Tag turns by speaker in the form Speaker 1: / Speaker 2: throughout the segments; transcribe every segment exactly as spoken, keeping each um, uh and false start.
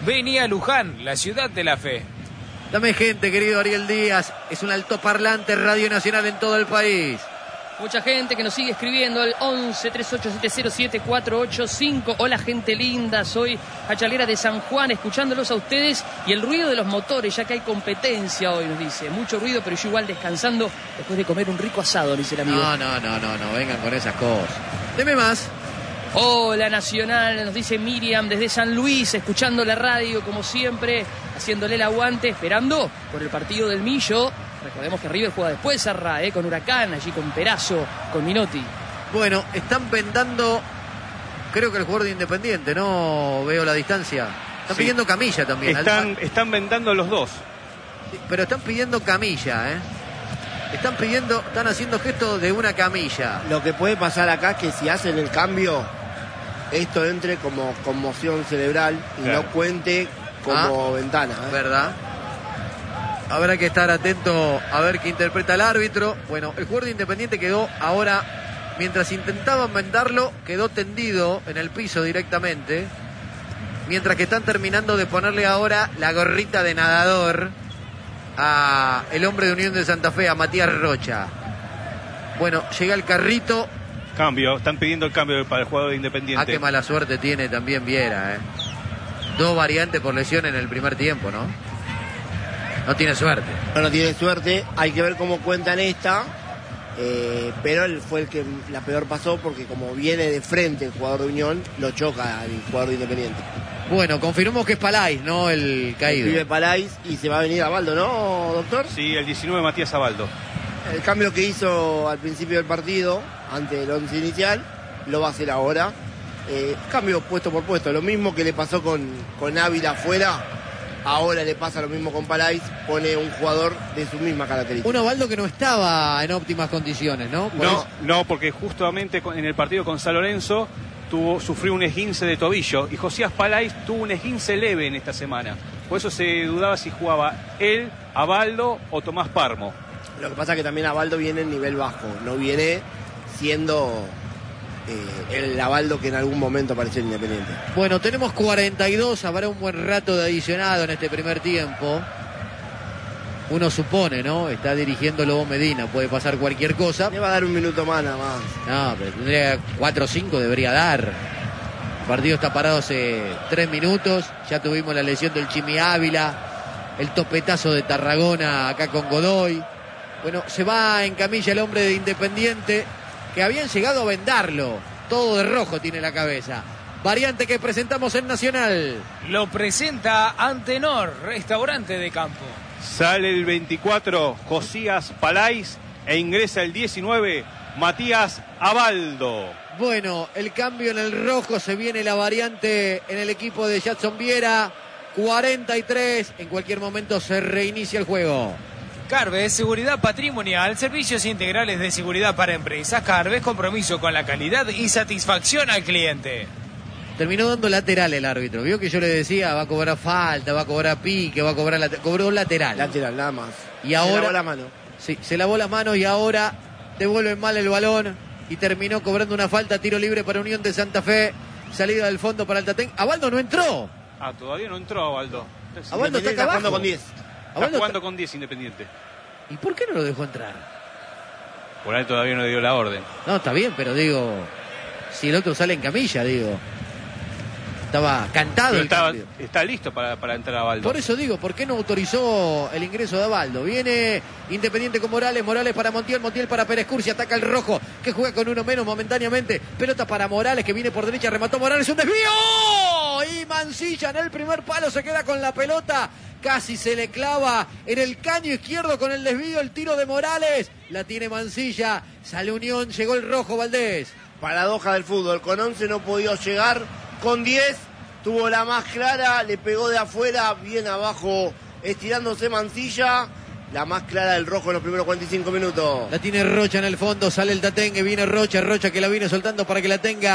Speaker 1: Vení a Luján, la ciudad de la fe.
Speaker 2: Dame gente, querido Ariel Díaz. Es un altoparlante Radio Nacional en todo el país.
Speaker 3: Mucha gente que nos sigue escribiendo al once, treinta y ocho, siete cero siete, cuatro ocho cinco. Hola, gente linda. Soy Hachalera de San Juan, escuchándolos a ustedes y el ruido de los motores, ya que hay competencia hoy, nos dice. Mucho ruido, pero yo igual descansando después de comer un rico asado, dice el amigo.
Speaker 2: No, no, no, no, no, vengan con esas cosas. Deme más.
Speaker 3: Hola, Nacional, nos dice Miriam desde San Luis, escuchando la radio como siempre, haciéndole el aguante, esperando por el partido del Millo. Recordemos que River juega después, Sarra, eh, con Huracán, allí con Perazo, con Minotti.
Speaker 2: Bueno, están vendando, creo que el jugador de Independiente, no veo la distancia. Están sí. pidiendo camilla también.
Speaker 4: Están, están vendando los dos.
Speaker 2: Sí, pero están pidiendo camilla, ¿eh? Están pidiendo, están haciendo gestos de una camilla.
Speaker 5: Lo que puede pasar acá es que si hacen el cambio, esto entre como conmoción cerebral y claro. no cuente como ah, ventana. ¿eh?
Speaker 2: ¿Verdad? Habrá que estar atento a ver qué interpreta el árbitro. Bueno, el jugador de Independiente quedó ahora, mientras intentaban vendarlo, quedó tendido en el piso directamente. Mientras que están terminando de ponerle ahora la gorrita de nadador a el hombre de Unión de Santa Fe, a Matías Rocha. Bueno, llega el carrito.
Speaker 4: Cambio, están pidiendo el cambio para el jugador de Independiente.
Speaker 2: Ah, qué mala suerte tiene también Viera, ¿eh? Dos variantes por lesión en el primer tiempo, ¿no? No tiene suerte.
Speaker 5: No, no tiene suerte. Hay que ver cómo cuentan esta. Eh, pero él fue el que la peor pasó porque como viene de frente el jugador de Unión, lo choca al jugador de Independiente.
Speaker 2: Bueno, confirmamos que es Palais, ¿no? El caído.
Speaker 5: Vive Palais y se va a venir Abaldo, ¿no, doctor?
Speaker 4: Sí, el diecinueve Matías Abaldo.
Speaker 5: El cambio que hizo al principio del partido, ante el once inicial, lo va a hacer ahora. Eh, cambio puesto por puesto. Lo mismo que le pasó con, con Ávila afuera. Ahora le pasa lo mismo con Palais, pone un jugador de su misma característica.
Speaker 2: Un Abaldo que no estaba en óptimas condiciones, ¿no?
Speaker 4: Por no, eso... no, porque justamente en el partido con San Lorenzo tuvo, sufrió un esguince de tobillo y Josías Palais tuvo un esguince leve en esta semana. Por eso se dudaba si jugaba él, Abaldo o Tomás Parmo.
Speaker 5: Lo que pasa es que también Abaldo viene en nivel bajo, no viene siendo... Eh, el Abaldo que en algún momento apareció en Independiente.
Speaker 2: Bueno, tenemos cuarenta y dos, habrá un buen rato de adicionado en este primer tiempo. Uno supone, ¿no? Está dirigiendo Lobo Medina, puede pasar cualquier cosa.
Speaker 5: Le va a dar un minuto más nada más.
Speaker 2: No, pero tendría cuatro o cinco, debería dar. El partido está parado hace tres minutos, ya tuvimos la lesión del Chimi Ávila, el topetazo de Tarragona acá con Godoy. Bueno, se va en camilla el hombre de Independiente, que habían llegado a vendarlo. Todo de rojo tiene la cabeza. Variante que presentamos en Nacional.
Speaker 1: Lo presenta Antenor, restaurante de campo.
Speaker 4: Sale el veinticuatro, Josías Palais, e ingresa el diecinueve, Matías Abaldo.
Speaker 2: Bueno, el cambio en el rojo, se viene la variante en el equipo de Jadson Viera. cuarenta y tres, en cualquier momento se reinicia el juego.
Speaker 1: Carves, seguridad patrimonial, servicios integrales de seguridad para empresas. Carves, compromiso con la calidad y satisfacción al cliente.
Speaker 2: Terminó dando lateral el árbitro. Vio que yo le decía, va a cobrar falta, va a cobrar pique, va a cobrar lateral. Cobró lateral.
Speaker 5: Lateral, nada más.
Speaker 2: Y ahora,
Speaker 5: se lavó la mano.
Speaker 2: Sí, se lavó la mano y ahora devuelven mal el balón y terminó cobrando una falta, tiro libre para Unión de Santa Fe. Salida del fondo para el Tatén. Abaldo no entró.
Speaker 4: Ah, todavía no entró Abaldo.
Speaker 2: Abaldo está acá
Speaker 5: jugando con diez.
Speaker 4: Está jugando con diez Independiente.
Speaker 2: ¿Y por qué no lo dejó entrar?
Speaker 4: Por ahí todavía no dio la orden.
Speaker 2: No, está bien, pero digo, si el otro sale en camilla, digo, estaba cantado el
Speaker 4: estaba,
Speaker 2: cambio.
Speaker 4: Está listo para, para entrar a Abaldo.
Speaker 2: Por eso digo, ¿por qué no autorizó el ingreso de Abaldo? Viene Independiente con Morales, Morales para Montiel, Montiel para Pérez Cursi, ataca el rojo, que juega con uno menos momentáneamente, pelota para Morales, que viene por derecha, remató Morales, un desvío, y Mancilla en el primer palo se queda con la pelota, casi se le clava en el caño izquierdo con el desvío, el tiro de Morales, la tiene Mancilla, sale Unión, llegó el rojo Valdés.
Speaker 5: Paradoja del fútbol, con once no pudo llegar, con diez tuvo la más clara, le pegó de afuera, bien abajo, estirándose Mancilla, la más clara del rojo en los primeros cuarenta y cinco minutos.
Speaker 2: La tiene Rocha en el fondo, sale el Tatengue, viene Rocha, Rocha que la viene soltando para que la tenga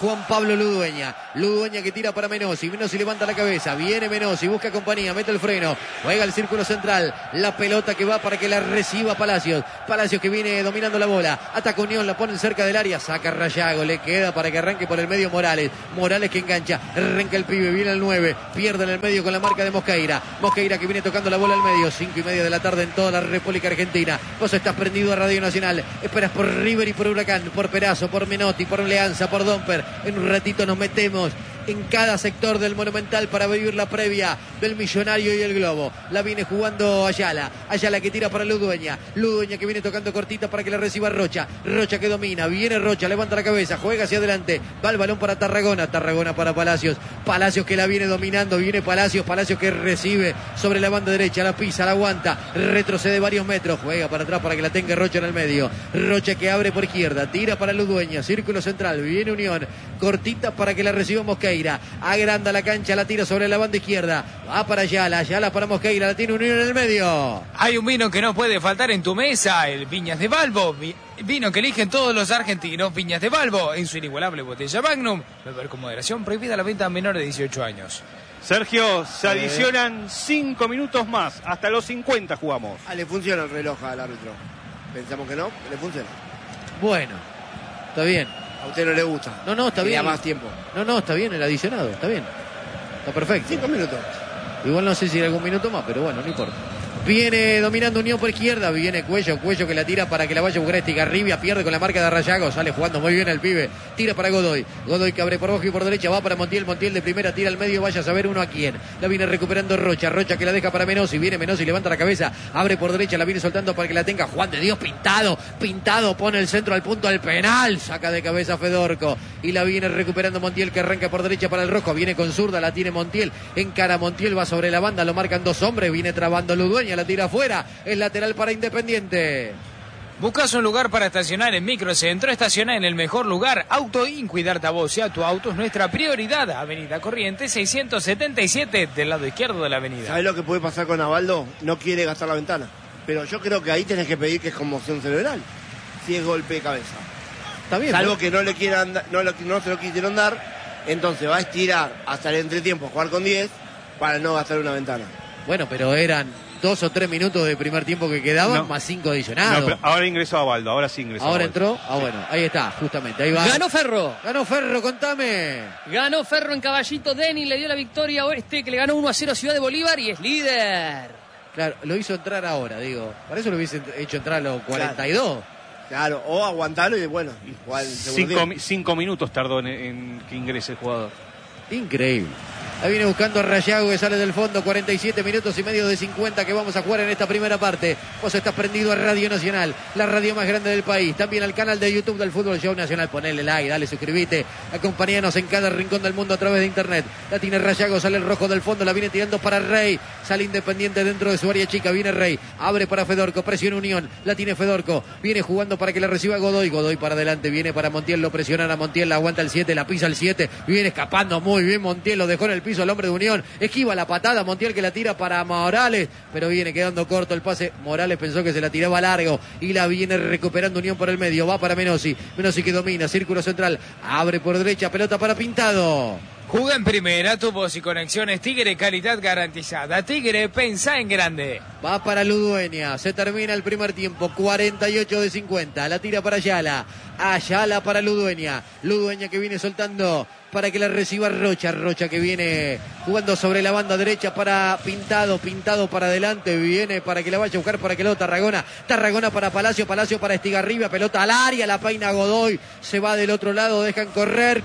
Speaker 2: Juan Pablo Ludueña. Ludueña que tira para Menossi. Menossi levanta la cabeza. Viene Menossi, busca compañía, mete el freno. Juega el círculo central. La pelota que va para que la reciba Palacios. Palacios que viene dominando la bola. Ataca Unión, la ponen cerca del área. Saca Rayago, le queda para que arranque por el medio Morales. Morales que engancha. Arranca el pibe, viene el nueve. Pierde en el medio con la marca de Mosqueira. Mosqueira que viene tocando la bola al medio. Cinco y media de la tarde en toda la República Argentina. Vos estás prendido a Radio Nacional. Esperas por River y por Huracán, por Perazo, por Menotti, por Leanza, por Domper. En un ratito nos metemos en cada sector del Monumental para vivir la previa del Millonario y el Globo. La viene jugando Ayala. Ayala que tira para Ludueña. Ludueña que viene tocando cortita para que la reciba Rocha. Rocha que domina. Viene Rocha, levanta la cabeza, juega hacia adelante. Va el balón para Tarragona. Tarragona para Palacios. Palacios que la viene dominando. Viene Palacios. Palacios que recibe sobre la banda derecha. La pisa, la aguanta. Retrocede varios metros. Juega para atrás para que la tenga Rocha en el medio. Rocha que abre por izquierda. Tira para Ludueña. Círculo central. Viene Unión. Cortita para que la reciba Mosqueira. Agranda la cancha, la tira sobre la banda izquierda. Va para Ayala, Ayala para Mosqueira, la tiene Unión en el medio.
Speaker 1: Hay un vino que no puede faltar en tu mesa, el Viñas de Balbo. Vino que eligen todos los argentinos, Viñas de Balbo, en su inigualable botella Magnum. Beber con moderación, prohibida la venta a menores de dieciocho años.
Speaker 4: Sergio, se adicionan cinco minutos más, hasta los cincuenta jugamos.
Speaker 5: Ah, le funciona el reloj al árbitro. Pensamos que no, le funciona.
Speaker 2: Bueno, está bien.
Speaker 5: A usted no le gusta.
Speaker 2: No, no, está
Speaker 5: Quería
Speaker 2: bien.
Speaker 5: más tiempo.
Speaker 2: No, no, está bien el adicionado, está bien. Está perfecto.
Speaker 5: Cinco minutos.
Speaker 2: Igual no sé si hay algún minuto más, pero bueno, no importa. Viene dominando Unión por izquierda, viene Cuello, Cuello que la tira para que la vaya a buscar Estigarribia, pierde con la marca de Rayago, sale jugando muy bien el pibe, tira para Godoy, Godoy que abre por abajo y por derecha, va para Montiel, Montiel de primera, tira al medio, vaya a saber uno a quién, la viene recuperando Rocha, Rocha que la deja para Menossi, viene Menossi, levanta la cabeza, abre por derecha, la viene soltando para que la tenga Juan de Dios, pintado, pintado, pone el centro al punto del penal, saca de cabeza Fedorco, y la viene recuperando Montiel que arranca por derecha para el rojo, viene con zurda, la tiene Montiel, encara Montiel, va sobre la banda, lo marcan dos hombres, viene trabando Ludueña, la tira afuera. Es lateral para Independiente.
Speaker 1: ¿Buscas un lugar para estacionar en Microcentro? Estaciona en el mejor lugar. Auto In, cuidarte a vos y a tu auto es nuestra prioridad. Avenida Corrientes seiscientos setenta y siete, del lado izquierdo de la avenida.
Speaker 5: ¿Sabés lo que puede pasar con Avaldo? No quiere gastar la ventana. Pero yo creo que ahí tenés que pedir que es conmoción cerebral. Si es golpe de cabeza.
Speaker 2: Está bien.
Speaker 5: Salvo
Speaker 2: ¿no?
Speaker 5: que no le quieran, no, lo, no se lo quisieron dar. Entonces va a estirar hasta el entretiempo, jugar con diez, para no gastar una ventana.
Speaker 2: Bueno, pero eran dos o tres minutos de primer tiempo que quedaban,
Speaker 4: No.
Speaker 2: más cinco adicionados.
Speaker 4: No, pero ahora ingresó a Baldo, ahora sí ingresó.
Speaker 2: Ahora
Speaker 4: a Baldo.
Speaker 2: entró, ah bueno, ahí está, justamente, ahí va.
Speaker 3: Ganó Ferro.
Speaker 2: Ganó Ferro, contame.
Speaker 3: Ganó Ferro en Caballito. Denis le dio la victoria a Oeste, que le ganó uno a cero a Ciudad de Bolívar y es líder.
Speaker 2: Claro, lo hizo entrar ahora, digo. Para eso lo hubiese hecho entrar a los cuarenta y dos.
Speaker 5: Claro, o aguantarlo y bueno, y jugar el segundo
Speaker 4: Cinco,
Speaker 5: tiempo.
Speaker 4: mi- cinco minutos tardó en, en que ingrese el jugador.
Speaker 2: Increíble. La viene buscando a Rayago que sale del fondo. cuarenta y siete minutos y medio de cincuenta que vamos a jugar en esta primera parte. Vos estás prendido a Radio Nacional, la radio más grande del país. También al canal de YouTube del Fútbol Show Nacional. Ponele like, dale, suscribite. Acompañanos en cada rincón del mundo a través de internet. La tiene Rayago, sale el rojo del fondo. La viene tirando para Rey. Sale Independiente dentro de su área chica. Viene Rey. Abre para Fedorco. Presiona Unión. La tiene Fedorco. Viene jugando para que la reciba Godoy. Godoy para adelante. Viene para Montiel. Lo presionan a Montiel. La aguanta el siete. La pisa el siete. Viene escapando muy bien Montiel. Lo dejó en el piso el hombre de Unión. Esquiva la patada, Montiel que la tira para Morales, pero viene quedando corto el pase. Morales pensó que se la tiraba largo y la viene recuperando Unión por el medio. Va para Menossi, Menossi que domina, círculo central, abre por derecha, pelota para Pintado.
Speaker 1: Juega en primera, tu voz y conexiones Tigre, calidad garantizada. Tigre, pensá en grande.
Speaker 2: Va para Ludueña, se termina el primer tiempo, cuarenta y ocho de cincuenta, la tira para Ayala, Ayala para Ludueña, Ludueña que viene soltando para que la reciba Rocha, Rocha que viene jugando sobre la banda derecha para Pintado, Pintado para adelante, viene para que la vaya a buscar para que lo Tarragona, Tarragona para Palacio, Palacio para Estigarribia, pelota al área, la peina Godoy, se va del otro lado, dejan correr,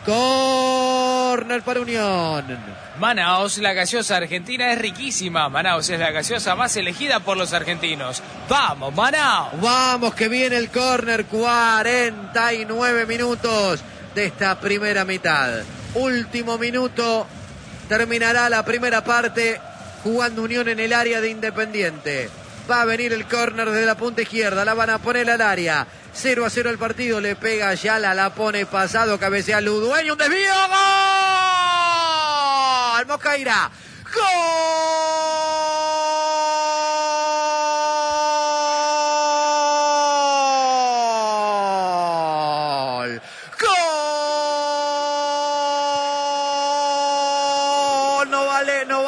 Speaker 2: córner para Unión.
Speaker 1: Manaos, la gaseosa argentina es riquísima. Manaos es la gaseosa más elegida por los argentinos. ¡Vamos, Manaos!
Speaker 2: Vamos que viene el córner, cuarenta y nueve minutos de esta primera mitad. Último minuto, terminará la primera parte jugando Unión en el área de Independiente. Va a venir el córner desde la punta izquierda, la van a poner al área. cero a cero el partido, le pega Ayala, la pone pasado, cabecea Ludueña, un desvío, ¡gol! Mosqueira, ¡gol! ¡Gol!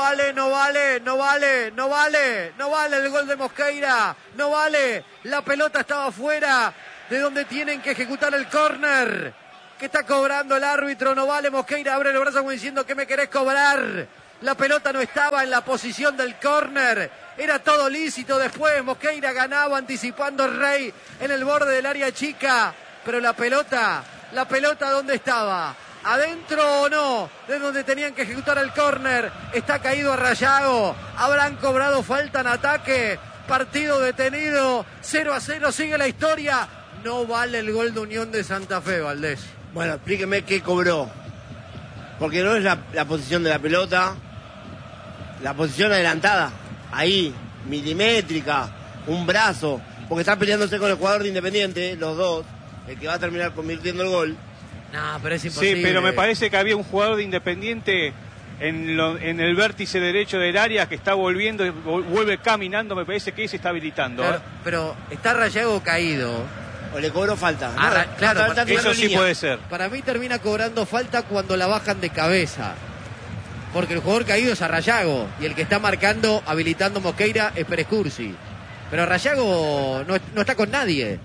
Speaker 2: vale, no vale, no vale, no vale, no vale el gol de Mosqueira, no vale, la pelota estaba fuera de donde tienen que ejecutar el córner, que está cobrando el árbitro, no vale, Mosqueira abre los brazos como diciendo que me querés cobrar, la pelota no estaba en la posición del córner, era todo lícito después, Mosqueira ganaba anticipando el Rey en el borde del área chica, pero la pelota, la pelota ¿dónde estaba? ¿Adentro o no? De donde tenían que ejecutar el córner. Está caído Arrayago. Habrán cobrado falta en ataque. Partido detenido. cero a cero sigue la historia. No vale el gol de Unión de Santa Fe, Valdés.
Speaker 5: Bueno, explíqueme qué cobró. Porque no es la, la posición de la pelota. La posición adelantada. Ahí, milimétrica. Un brazo. Porque están peleándose con el jugador de Independiente, los dos. El que va a terminar convirtiendo el gol.
Speaker 2: No, pero es imposible.
Speaker 4: Sí, pero me parece que había un jugador de Independiente en, lo, en el vértice derecho del área que está volviendo, vuelve caminando, me parece que ese está habilitando.
Speaker 2: Claro,
Speaker 4: ¿eh?
Speaker 2: pero está Rayago caído.
Speaker 5: O le cobró falta.
Speaker 2: Ah,
Speaker 5: No,
Speaker 2: claro,
Speaker 5: está- está
Speaker 4: Eso
Speaker 5: tirando
Speaker 4: sí
Speaker 5: línea.
Speaker 4: puede ser.
Speaker 2: Para mí termina cobrando falta cuando la bajan de cabeza. Porque el jugador caído es Arrayago. Y el que está marcando, habilitando Mosqueira, es Pérez Cursi. Pero Arrayago no, no está con nadie.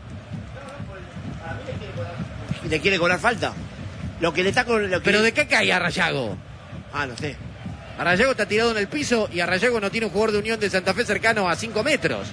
Speaker 5: Y le quiere cobrar falta. Lo que le está con. Lo que...
Speaker 2: ¿Pero de qué cae Arrayago?
Speaker 5: Ah, no sé.
Speaker 2: Arrayago está tirado en el piso y Arrayago no tiene un jugador de Unión de Santa Fe cercano a cinco metros.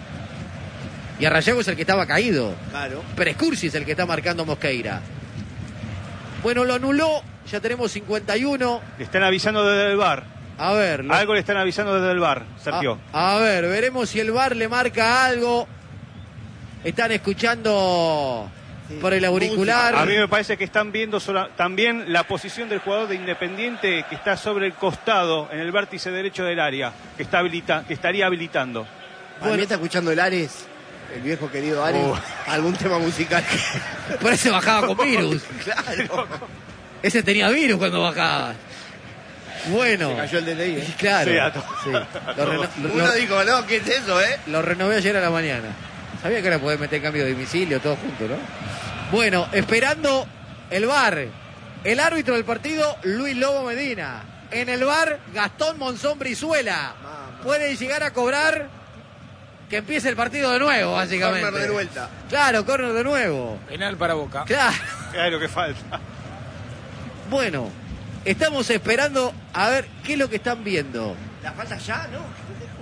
Speaker 2: Y Arrayago es el que estaba caído.
Speaker 5: Claro.
Speaker 2: Pérez Cursi es el que está marcando Mosqueira. Bueno, lo anuló. Ya tenemos cincuenta y uno.
Speaker 4: Le están avisando desde el bar.
Speaker 2: A ver. lo-
Speaker 4: Algo le están avisando desde el bar, Sergio.
Speaker 2: A, a ver, veremos si el V A R le marca algo. Están escuchando
Speaker 5: Sí.
Speaker 2: por el auricular.
Speaker 4: A mí me parece que están viendo sola- también la posición del jugador de Independiente que está sobre el costado, en el vértice derecho del área, que está habilita que estaría habilitando.
Speaker 5: Para
Speaker 2: Bueno.
Speaker 5: mí está escuchando el Ares, el viejo querido Ares,
Speaker 4: Oh.
Speaker 5: algún tema musical.
Speaker 2: Por eso bajaba con virus.
Speaker 5: Claro.
Speaker 2: Ese tenía virus cuando bajaba. Bueno.
Speaker 5: Se cayó el D T I, ¿eh?
Speaker 2: Claro.
Speaker 4: Sí, a to-
Speaker 2: Sí.
Speaker 4: a
Speaker 2: Lo, reno- lo-
Speaker 5: Uno dijo, no, ¿qué es eso, eh?
Speaker 2: lo renové ayer a la mañana. Sabía que ahora podés meter cambio de domicilio, todo junto, ¿no? Bueno, esperando el V A R. El árbitro del partido, Luis Lobo Medina. En el V A R, Gastón Monzón Brizuela.
Speaker 5: Mamá.
Speaker 2: Puede llegar a cobrar que empiece el partido de nuevo, básicamente.
Speaker 5: Corner de vuelta.
Speaker 2: Claro, córner de nuevo.
Speaker 1: Penal para Boca.
Speaker 2: Claro.
Speaker 4: Es lo que falta.
Speaker 2: Bueno, estamos esperando a ver qué es lo que están viendo.
Speaker 5: ¿La falta ya? No, qué pendejo.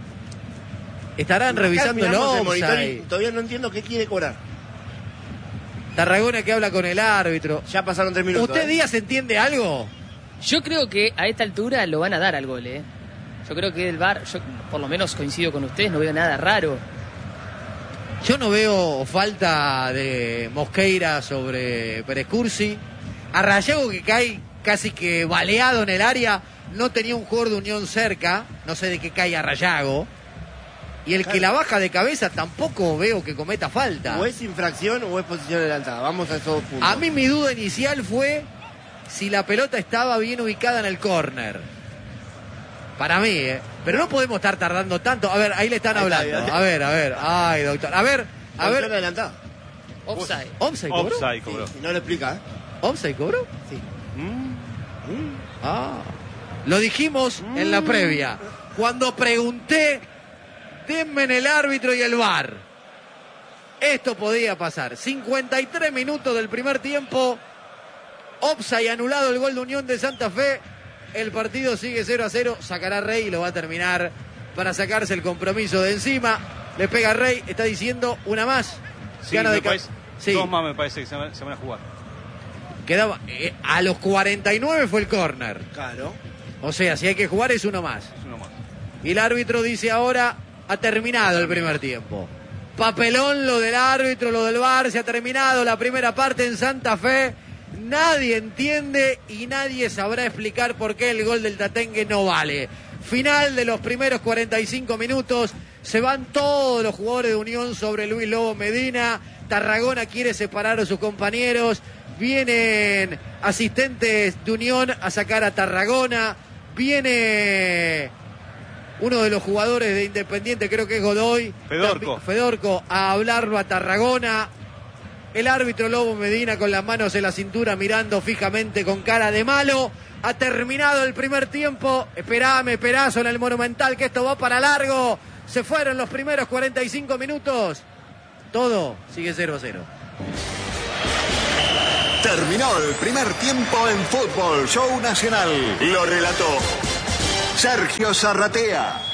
Speaker 2: Estarán
Speaker 5: Acá
Speaker 2: revisando el
Speaker 5: miramos el monitor y
Speaker 2: offside.
Speaker 5: todavía no entiendo qué quiere cobrar.
Speaker 2: Tarragona que habla con el árbitro.
Speaker 5: Ya pasaron tres minutos.
Speaker 2: ¿Usted,
Speaker 5: ¿eh?
Speaker 2: Díaz, entiende algo?
Speaker 3: Yo creo que a esta altura lo van a dar al gol, ¿eh? Yo creo que el V A R, yo por lo menos coincido con ustedes, no veo nada raro.
Speaker 2: Yo no veo falta de Mosqueira sobre Pérez Cursi. Arrayago que cae casi que baleado en el área. No tenía un jugador de Unión cerca. No sé de qué cae Arrayago. Y el que la baja de cabeza tampoco veo que cometa falta.
Speaker 5: O es infracción o es posición adelantada. Vamos a esos dos puntos.
Speaker 2: A mí mi duda inicial fue si la pelota estaba bien ubicada en el córner. Para mí, ¿eh? Pero no podemos estar tardando tanto. A ver, ahí le están
Speaker 5: Ahí está,
Speaker 2: hablando.
Speaker 5: ahí está.
Speaker 2: A ver, a ver. Ay, doctor. A ver, a
Speaker 5: Posición
Speaker 2: ver.
Speaker 5: adelantada.
Speaker 3: Offside.
Speaker 2: ¿Offside cobró?
Speaker 4: Offside cobró.
Speaker 5: Sí, y no lo explica, ¿eh?
Speaker 2: ¿Offside cobró?
Speaker 5: Sí.
Speaker 2: Mm. Ah. Lo dijimos en la previa. Cuando pregunté, denme en el árbitro y el V A R. Esto podía pasar. cincuenta y tres minutos del primer tiempo. Offside anulado el gol de Unión de Santa Fe. El partido sigue cero a cero. Sacará Rey y lo va a terminar para sacarse el compromiso de encima. Le pega Rey. Está diciendo una más.
Speaker 4: Sí,
Speaker 2: Gana
Speaker 4: me
Speaker 2: de ca-
Speaker 4: parece-
Speaker 2: Sí.
Speaker 4: Dos más me parece que se van, se van a jugar.
Speaker 2: Quedaba, eh, a los cuarenta y nueve fue el córner.
Speaker 5: Claro.
Speaker 2: O sea, si hay que jugar es uno más.
Speaker 4: Es uno más.
Speaker 2: Y el árbitro dice ahora, ha terminado el primer tiempo. Papelón lo del árbitro, lo del V A R, se ha terminado la primera parte en Santa Fe. Nadie entiende y nadie sabrá explicar por qué el gol del Tatengue no vale. Final de los primeros cuarenta y cinco minutos. Se van todos los jugadores de Unión sobre Luis Lobo Medina. Tarragona quiere separar a sus compañeros. Vienen asistentes de Unión a sacar a Tarragona. Viene uno de los jugadores de Independiente, creo que es Godoy.
Speaker 4: Fedorco.
Speaker 2: Tambi- Fedorco a hablarlo a Tarragona. El árbitro Lobo Medina con las manos en la cintura mirando fijamente con cara de malo. Ha terminado el primer tiempo. Esperame, Perazo en el Monumental, que esto va para largo. Se fueron los primeros cuarenta y cinco minutos. Todo sigue cero a cero.
Speaker 6: Terminó el primer tiempo en Fútbol Show Nacional. Lo relató Sergio Zarratea.